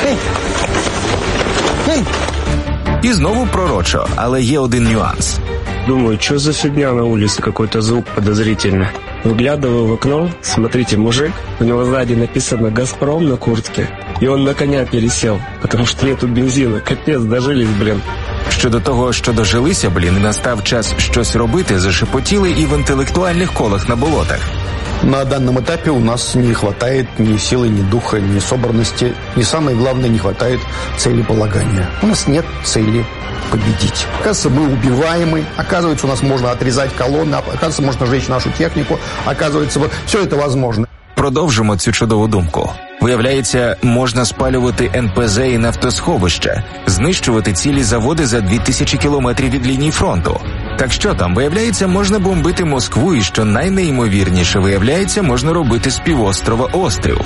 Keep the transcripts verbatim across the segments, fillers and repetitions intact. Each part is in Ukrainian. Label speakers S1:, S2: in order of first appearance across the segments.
S1: Ей! Ей!
S2: І знову пророчо, але є один нюанс.
S3: Думаю, что за фигня на улице, какой-то звук подозрительный. Выглядываю в окно, смотрите, мужик, у него сзади написано «Газпром» на куртке, и он на коня пересел, потому что нету бензина. Капец, дожились, блин.
S2: Щодо того, що дожилися, блін, настав час щось робити, зашепотіли і в інтелектуальних колах на болотах.
S1: На данном этапе у нас не хватает ни силы, ни духа, ни собранности. И самое главное, не хватает целеполагания. У нас нет цели победить. Оказывается, мы убиваемы. Оказывается, у нас можно отрезать колонны. Оказывается, можно сжечь нашу технику. Оказывается, все это возможно.
S2: Продовжимо цю чудову думку. Виявляється, можна спалювати ен пе зе і нафтосховища, знищувати цілі заводи за дві тисячі кілометрів від лінії фронту. Так що там, виявляється, можна бомбити Москву, і що найнеймовірніше, виявляється, можна робити з півострова острів.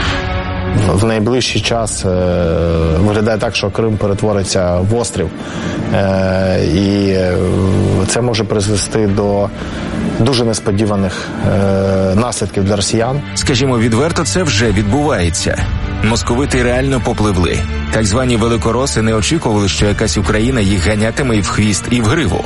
S4: В найближчий час е, виглядає так, що Крим перетвориться в острів. Е, і це може призвести до дуже несподіваних е, наслідків для росіян.
S2: Скажімо відверто, це вже відбувається. Московити реально попливли. Так звані великороси не очікували, що якась Україна їх ганятиме і в хвіст, і в гриву.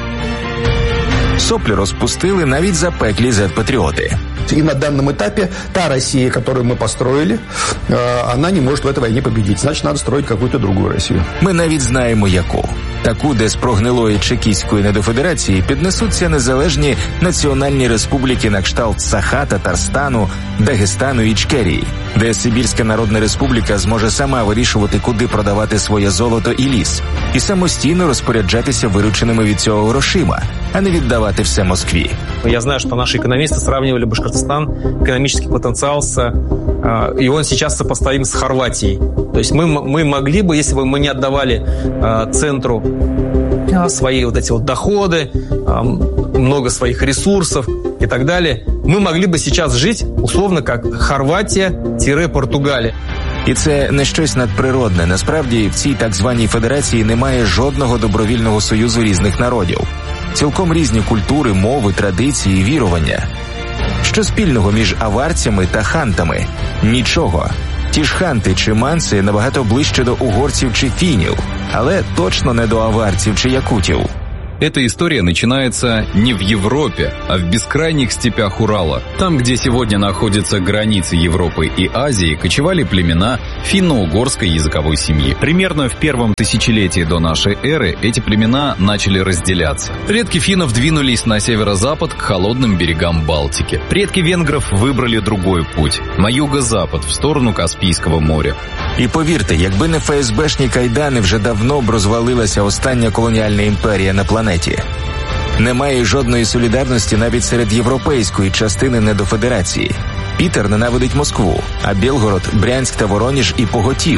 S2: Соплі розпустили навіть запеклі зет-патріоти.
S1: И на данном этапе та Россия, которую мы построили, она не может в этой войне победить. Значит, надо строить какую-то другую Россию.
S2: Ми навіть знаємо яку. Таку, де з прогнилої чекістської недофедерації піднесуться незалежні національні республіки на кшталт Саха, Татарстану, Дагестану і Ічкерії, де Сибірська Народна Республіка зможе сама вирішувати, куди продавати своє золото і ліс, і самостійно розпоряджатися вирученими від цього грошима, а не віддавати все Москві.
S5: Я знаю, что наши экономисты сравнивали Башкортостан, экономический потенциал, с, э, и он сейчас сопоставим с Хорватией. То есть мы, мы могли бы, если бы мы не отдавали э, центру э, свои вот эти вот доходы, э, много своих ресурсов и так далее, мы могли бы сейчас жить условно как Хорватия-Португалия.
S2: І це не щось надприродне. Насправді, в цій так званій федерації немає жодного добровільного союзу різних народів. Цілком різні культури, мови, традиції, вірування. Що спільного між аварцями та хантами? Нічого. Ті ж ханти чи манси набагато ближче до угорців чи фінів, але точно не до аварців чи якутів.
S6: Эта история начинается не в Европе, а в бескрайних степях Урала. Там, где сегодня находятся границы Европы и Азии, кочевали племена финно-угорской языковой семьи. Примерно в первом тысячелетии до нашей эры эти племена начали разделяться. Предки финнов двинулись на северо-запад к холодным берегам Балтики. Предки венгров выбрали другой путь – на юго-запад, в сторону Каспийского моря.
S2: І повірте, якби не еф ес бешні кайдани, вже давно б розвалилася остання колоніальна імперія на планеті. Немає жодної солідарності навіть серед європейської частини недофедерації. Пітер ненавидить Москву, а Білгород, Брянськ та Вороніж і поготів.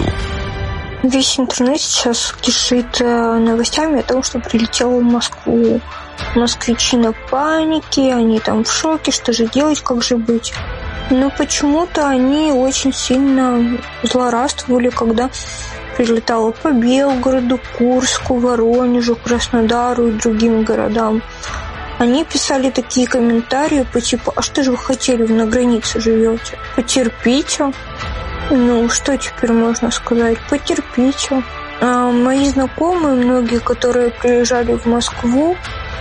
S7: Весь интернет сейчас кишит новостями о том, что прилетело в Москву. Москвичи на панике, они там в шоке, что же делать, как же быть. Но почему-то они очень сильно злорадствовали, когда прилетало по Белгороду, Курску, Воронежу, Краснодару и другим городам. Они писали такие комментарии по типу: «А что же вы хотели, вы на границе живете? Потерпите». Ну, что теперь можно сказать? Потерпите. А мои знакомые, многие, которые приезжали в Москву,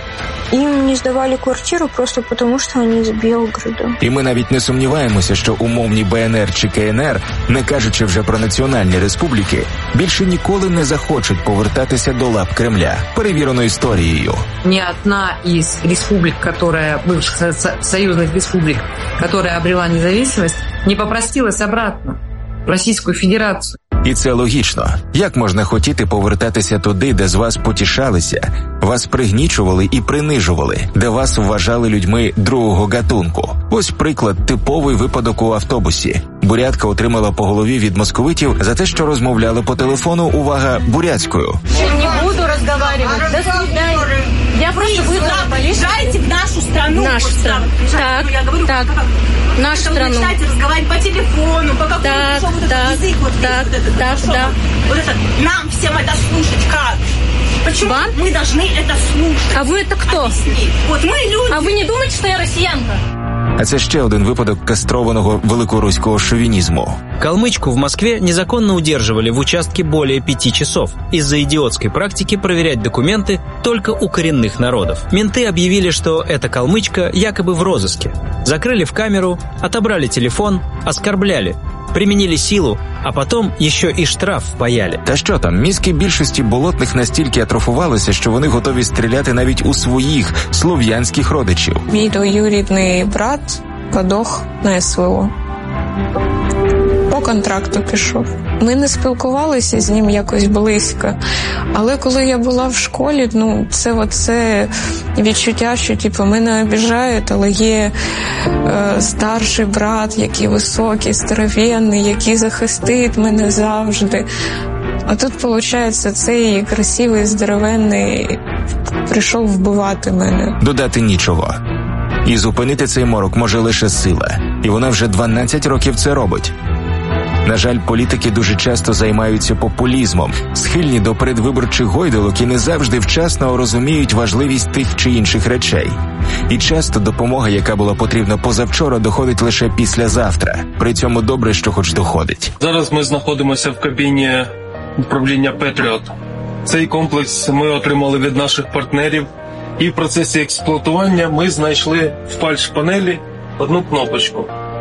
S7: їм не здавали квартиру просто тому, що вони з Білгорода.
S2: І ми навіть не сумніваємося, що умовні Бе Ен Ер чи Ке Ен Ер, не кажучи вже про національні республіки, більше ніколи не захочуть повертатися до лап Кремля, перевірено історією.
S8: Ни одна из республик, которая, бывших союзных республик, которая обрела независимость, не попросилась обратно в Российскую Федерацию.
S2: І це логічно. Як можна хотіти повертатися туди, де з вас потішалися, вас пригнічували і принижували, де вас вважали людьми другого гатунку? Ось приклад, типовий випадок у автобусі. Бурятка отримала по голові від московитів за те, що розмовляли по телефону, увага, бурятською.
S9: Не буду разговаривать. До свидания. Я просто вызвала полицию. Приезжайте в нашу страну.
S10: Нашу страну. Так,
S9: я говорю,
S10: так.
S9: Как,
S10: нашу
S9: как
S10: страну.
S9: Вы начинаете разговаривать по телефону, по какому
S10: так,
S9: вот этот
S10: так,
S9: язык, вот
S10: так,
S9: весь, вот этот,
S10: так,
S9: вот,
S10: да.
S9: вот это, нам всем это слушать как? Почему
S10: Вам?
S9: мы должны это слушать?
S10: А вы это кто?
S9: Объясни. Вот мы люди.
S10: А вы не думаете, что я россиянка?
S2: А це ще один випадок кастрованного великоруського шовинизму.
S10: Калмычку в Москве незаконно удерживали в участке более пяти часов из-за идиотской практики проверять документы только у коренных народов. Менты объявили, что эта калмычка якобы в розыске. Закрыли в камеру, отобрали телефон, оскорбляли, применили силу, а потом еще і штраф впаяли.
S2: Та що там, мізки більшості болотних настільки атрофувалися, що вони готові стріляти навіть у своїх слов'янських родичів.
S11: Мій двоюрідний брат подох на ес ве о. По контракту пішов. Ми не спілкувалися з ним якось близько, але коли я була в школі, ну, це оце відчуття, що типу, мене обіжають, але є е, старший брат, який високий, здоровенний, який захистить мене завжди. А тут, виходить, цей красивий, здоровенний прийшов вбивати мене.
S2: Додати нічого. І зупинити цей морок може лише сила. І вона вже дванадцять років це робить. На жаль, політики дуже часто займаються популізмом, схильні до передвиборчих гойдалок і не завжди вчасно розуміють важливість тих чи інших речей. І часто допомога, яка була потрібна позавчора, доходить лише післязавтра. При цьому добре, що хоч доходить.
S12: Зараз ми знаходимося в кабіні управління Петріот. Цей комплекс ми отримали від наших партнерів. І в процесі експлуатування ми знайшли в фальш-панелі одну кнопочку.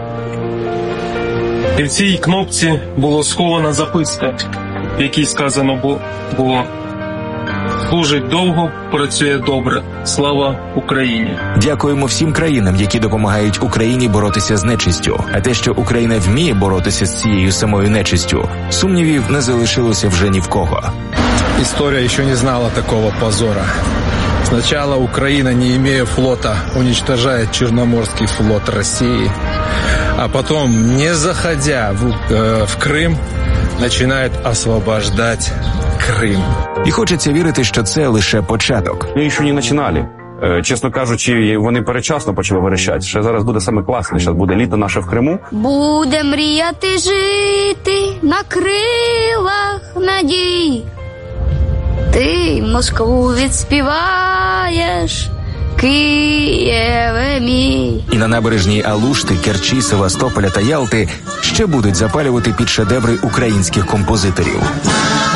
S12: І в цій кнопці була схована записка, в якій сказано було «Служить довго, працює добре. Слава Україні».
S2: Дякуємо всім країнам, які допомагають Україні боротися з нечистю. А те, що Україна вміє боротися з цією самою нечистю, сумнівів не залишилося вже ні в кого.
S13: История еще не знала такого позора. Сначала Украина, не имея флота, уничтожает Черноморский флот России, а потом, не заходя в, э, в Крым, начинает освобождать Крым.
S2: І хочеться вірити, що це лише початок.
S14: Ми ще не починали. Чесно кажучи, вони передчасно почали верещати. Ще зараз буде саме класне, зараз буде літо наше в Криму.
S15: Буде мріяти жити на крилах надій. Ти Москву відспіваєш, Києве мій.
S2: І на набережній Алушти, Керчі, Севастополя та Ялти ще будуть запалювати під шедеври українських композиторів.